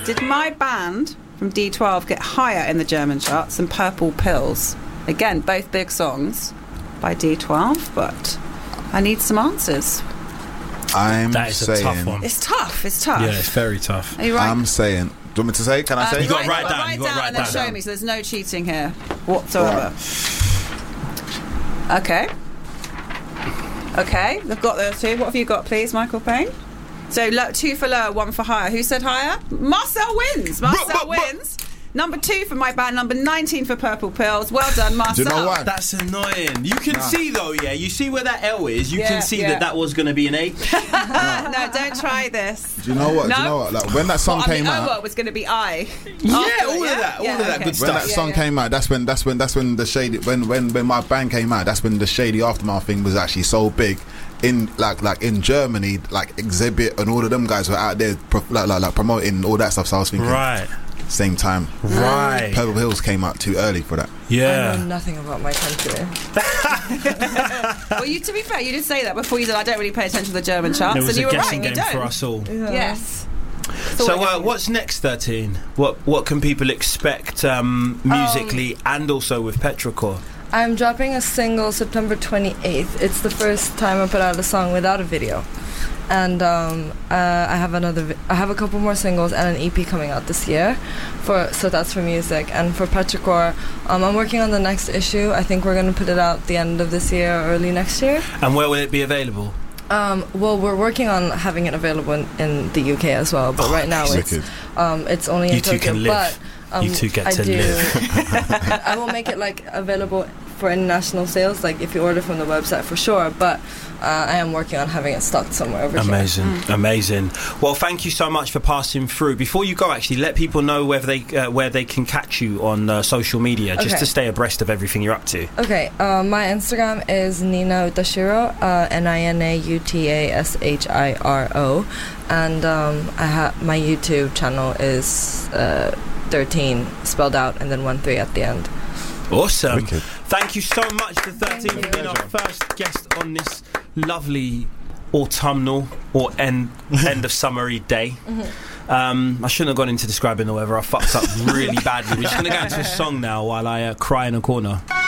Did my band from D12 get higher in the German charts than Purple Pills? Again, both big songs by D12, but I need some answers. That is a tough one. It's tough. Yeah, it's very tough. Are you right? I'm saying. Do you want me to say? Can I say? You got to write down. Write down and then show me. So there's no cheating here whatsoever. Right. Okay. They've got those two. What have you got, please, Michael Payne? So 2 for lower, 1 for higher. Who said higher? Marcel wins. Marcel wins. Number 2 for my band, number 19 for Purple Pills. Well done, Marcel. Do you know what? That's annoying. You can see though, you see where that L is. You can see that was going to be an H. No, don't try this. Do you know what? Like, when that song came out, it was going to be I. All of that good stuff. When that song came out, that's when the shady when my band came out. That's when the Shady Aftermath thing was actually so big. In like in Germany, like Exhibit and all of them guys were out there like promoting all that stuff. So I was thinking, right. Same time. Right. Purple Hills came out too early for that. Yeah. I know nothing about my country. Well, to be fair, you did say that before you said I don't really pay attention to the German charts. It was and a you were guessing right, game for us all. Yeah. Yes. So what's next, 13? What can people expect musically and also with Petrichor? I'm dropping a single September 28th. It's the first time I put out a song without a video. And I have a couple more singles and an EP coming out this year. So that's for music. And for Petrichor, I'm working on the next issue. I think we're going to put it out the end of this year or early next year. And where will it be available? Well, we're working on having it available in the UK as well. But right now it's only in Tokyo. Can live. But you two get to live. I will make it available for international sales, if you order from the website for sure, but I am working on having it stocked somewhere over here. Amazing. Well, thank you so much for passing through. Before you go, actually, let people know where they can catch you on social media, just to stay abreast of everything you're up to. Okay, my Instagram is Nina Utashiro, NinaUtashiro, and my YouTube channel is 13 spelled out and then 13 at the end. Awesome. Wicked. Thank you so much to 13 for being our first guest on this lovely autumnal or end of summery day. I shouldn't have gone into describing the weather. I fucked up really badly. We're just going to go into a song now while I cry in a corner.